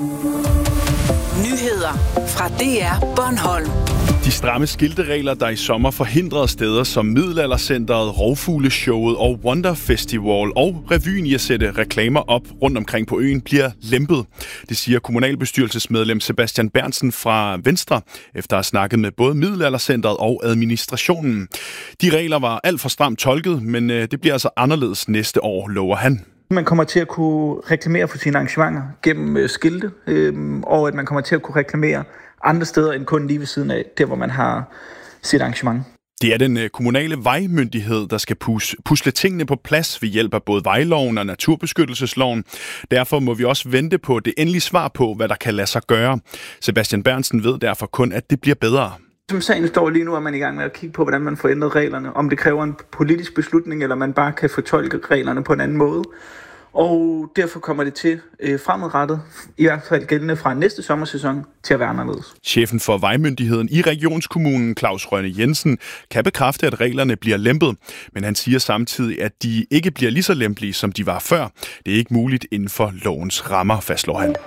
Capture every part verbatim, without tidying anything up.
Nyheder fra D R Bornholm. De stramme skilteregler, der i sommer forhindrede steder som Middelaldercenteret, Rovfugleshowet og Wonder Festival og revyen i at sætte reklamer op rundt omkring på øen, bliver lempet. Det siger kommunalbestyrelsesmedlem Sebastian Berntsen fra Venstre, efter at have snakket med både Middelaldercenteret og administrationen. De regler var alt for stramt tolket, men det bliver altså anderledes næste år, lover han. Man kommer til at kunne reklamere for sine arrangementer gennem øh, skilte, øh, og at man kommer til at kunne reklamere andre steder end kun lige ved siden af, der hvor man har sit arrangement. Det er den kommunale vejmyndighed, der skal pus- pusle tingene på plads ved hjælp af både vejloven og naturbeskyttelsesloven. Derfor må vi også vente på det endelige svar på, hvad der kan lade sig gøre. Sebastian Berntsen ved derfor kun, at det bliver bedre. Som sagen står lige nu, er man i gang med at kigge på, hvordan man får ændret reglerne. Om det kræver en politisk beslutning, eller man bare kan fortolke reglerne på en anden måde. Og derfor kommer det til øh, fremadrettet, i hvert fald gældende fra næste sommersæson, til at være anderledes. Chefen for vejmyndigheden i regionskommunen, Claus Rønne Jensen, kan bekræfte, at reglerne bliver lempet. Men han siger samtidig, at de ikke bliver lige så lempelige, som de var før. Det er ikke muligt inden for lovens rammer, fastslår han.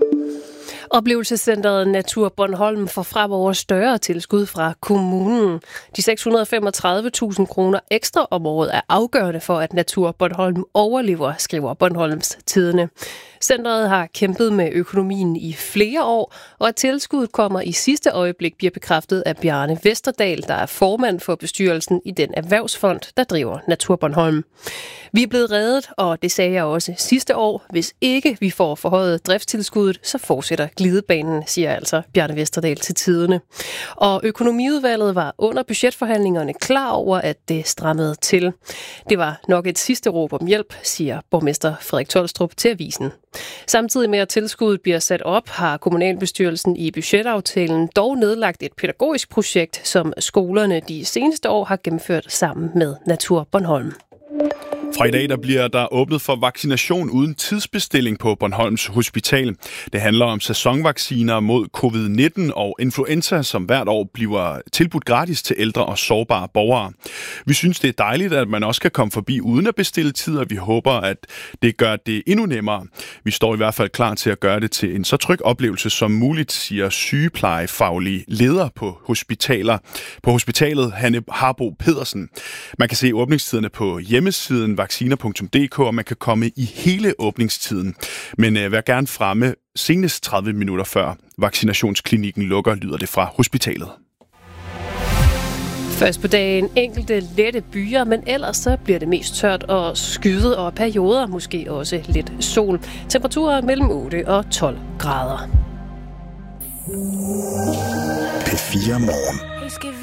Oplevelsescenteret Natur Bornholm får fremover større tilskud fra kommunen. De seks hundrede og femogtredive tusind kroner ekstra om året er afgørende for, at Natur Bornholm overlever, skriver Bornholms Tidende. Centeret har kæmpet med økonomien i flere år, og at tilskuddet kommer i sidste øjeblik bliver bekræftet af Bjarne Vesterdal, der er formand for bestyrelsen i den erhvervsfond, der driver Natur Bornholm. Vi er blevet reddet, og det sagde jeg også sidste år. Hvis ikke vi får forhøjet driftstilskuddet, så fortsætter glidebanen, siger altså Bjarne Vesterdal til Tidende. Og økonomiudvalget var under budgetforhandlingerne klar over, at det strammede til. Det var nok et sidste råb om hjælp, siger borgmester Frederik Tolstrup til avisen. Samtidig med at tilskuddet bliver sat op, har kommunalbestyrelsen i budgetaftalen dog nedlagt et pædagogisk projekt, som skolerne de seneste år har gennemført sammen med Natur Bornholm. Fra i dag der bliver der åbnet for vaccination uden tidsbestilling på Bornholms Hospital. Det handler om sæsonvacciner mod covid nitten og influenza, som hvert år bliver tilbudt gratis til ældre og sårbare borgere. Vi synes, det er dejligt, at man også kan komme forbi uden at bestille tid, og vi håber, at det gør det endnu nemmere. Vi står i hvert fald klar til at gøre det til en så tryg oplevelse som muligt, siger sygeplejefaglig leder på hospitaler på hospitalet, Hanne Harbo Pedersen. Man kan se åbningstiderne på hjemmesiden vacciner punktum d k, og man kan komme i hele åbningstiden. Men øh, vær gerne fremme senest tredive minutter før vaccinationsklinikken lukker, lyder det fra hospitalet. Først på dagen enkelte lette byer, men ellers så bliver det mest tørt og skyet, og perioder måske også lidt sol. Temperaturer mellem otte og tolv grader. P fire Morgen.